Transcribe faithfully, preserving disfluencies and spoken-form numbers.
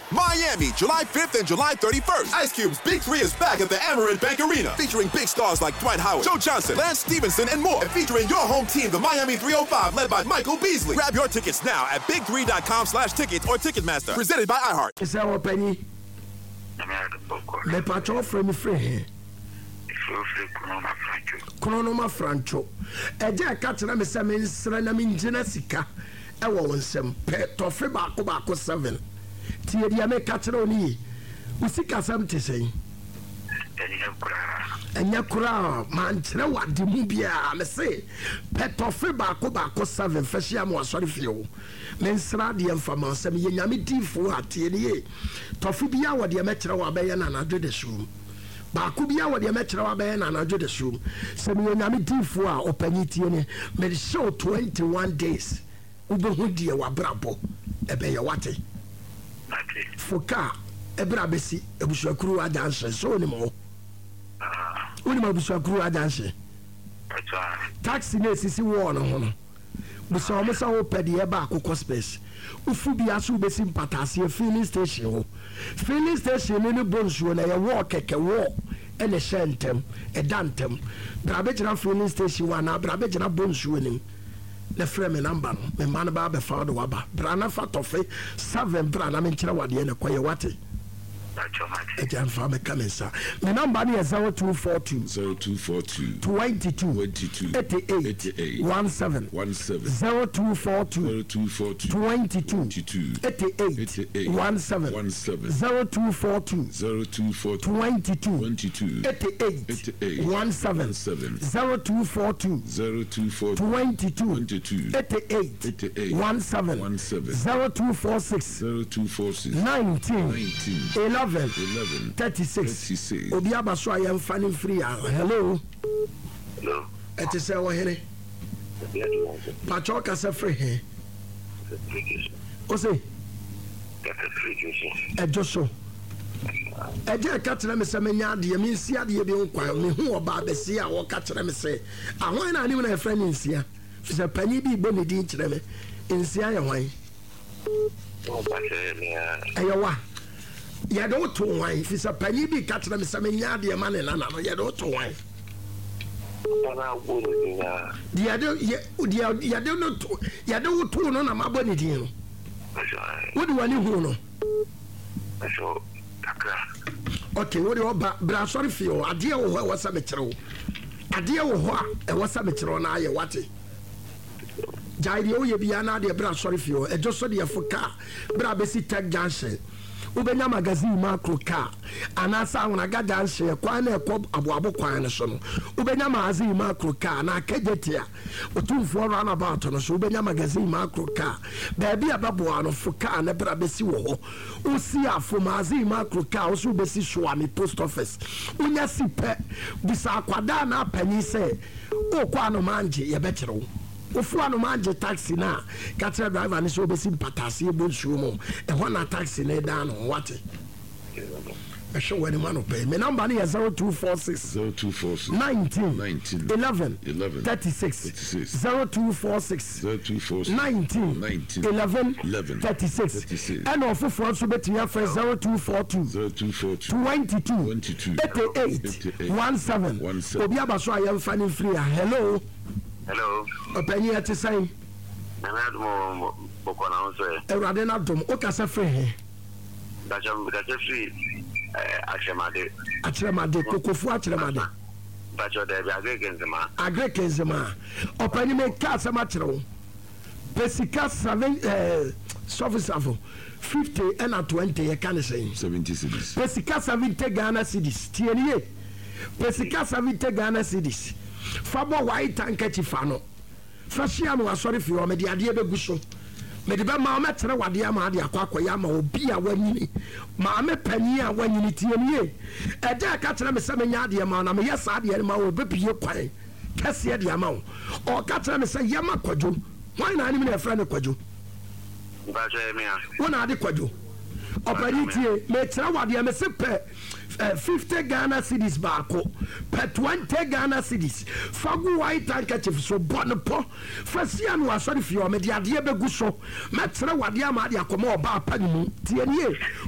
Miami, July fifth and July thirty-first. Ice Cube's Big Three is back at the Amerant Bank Arena, featuring big stars like Dwight Howard, Joe Johnson, Lance Stevenson, and more. And featuring your home team, the Miami three oh five, led by Michael Beasley. Grab your tickets now at big three dot com slash tickets or Ticketmaster. Presented by iHeart. Is that what Penny? Me patro frame free. Chronoma Francho. A jack catcher, I'm a salmon, Serenam Genesika. I won't send pet or Frebaco Baco seven. Tia Diame Catroni. We see Cassam to say. And Yakura, man, what the movie I say. Pet or Frebaco Baco seven, Fashiam was sorry for you. Mensradian from us, and Yamiti for a T D A. Tofibia, what the Metro Abayan and I do the shoe. Bakubia, what the Metro Abayan and I do the shoe. Semi Yamiti for or Penitiene made show twenty-one days. Ubuhudia wa brabo, Ebeya Wate. Foka, Ebrabesi, Ebushakuru Adanse, so anymore. Unima Bushakuru Adanse. Taxi Nessi Warner Hono. Busa almost all petty about Coco Space. Ufubia Subesim Patasia filling station. Filling station in the bones when I walk a walk and a shantem, a dantem. Brabejana filling station one, Brabejana bones winning. The frame number, my man Baba found Waba, Brana Fatofe, seven Brana Mintra Wadi and a Quayawati. A Jan Farmer coming, sir. My number is zero two four two zero two four two twenty two twenty two eighty eight eight one seven one seven zero two four two zero two four two twenty two twenty two eighty eight eight one seven one seven zero two four two zero two four two twenty two twenty two eighty eight eight one seven seven zero two four two zero two four twenty two twenty two eighty eight eight one seven one seven zero two four six zero two four six nineteen nineteen eleven eleven thirty-six. thirty-six. Obi abaso I am fanning free. Hello. Hello. It is our Henry. Pachoka se free here. Ose. E Joshua. E je ka tell me say me nya de me nsia de bi nkwa me hu oba besi a wo ka tell me say ahwan na anim na e friend nsia. Fi se pani bi bo ne din tell me. Nsia ye hwan. O ba se me a. Eyewa. Ya do to wan fi sa pani bi ka tena me sa me nya de ma ne na na no ya do to wan Bana wo ni na dia do dia ya do no to ya do to no na mabo ne din no wo di wani hu no so takra okay wo di oba bra sorry fi o ade wo ho wasa me kire wo ade wo ho a e wasa me kire na aye wate jai de o ye bia na de bra sorry fi o e jo so de foka bra be si tag junction ubenya magazine macro car anasa wona gaja nse kwa na ekọ aboabo kwan ne so no ubenya magazine macro car na kajetia otumfo run about no so ubenya magazine macro car baby ababo ano fo car na bra besi wo ho usi afo magazine macro car usi besi show ami post office unya sipe bisa akwada na panyi se okwa no manje ye bekere wo ofu anu manje taxi na katra driver ni so besi patasi ebo nsuo mo e ho na taxi na da no wate e show when man pay me number is zero two four six zero two four six nineteen nineteen eleven eleven thirty-six thirty-six zero two four six zero two four six nineteen nineteen eleven eleven thirty-six thirty-six and of for so betia for zero two four two zero two four two twenty two twenty two eighty eight one seven one seven obi abaso ayam fanning free. Hello. Hello. Openi ati sai. Na na mo boko na so e. Ewrade na dom o ka se free he. Da jam da se free eh achemade. Achemade kokofu achemade. Ba jo da bi agreke nzema. Agreke nzema. Openi me ka se ma kire. Pesika seven eh service afo fifty and twenty ye kan say. seventy cedis. Pesika seventy Ghana cedis. Tieniye. Pesika seventy Ghana cedis. Fabo white handkerchief fano fashia no asori fi o me de ade begu so me de be ma o metere wade ama ade akwa ya ma obi a wanyini ma me pani a wanyini tie nie e de ka tere me se me nya ade ma na me yesa ade ma o be pie kwan kase ade ama o o ka tere me se ya ma kwadwo why na ani me na friend kwadwo ba je me a wona ade kwadwo opani tie me tere wade me se pe Uh, fifty Ghana cedis baako per twenty Ghana cedis fagu white handkerchief so bonopo fasia no asori fi o me de ade begu so metre wade ama ade akoma oba apanimu tie nie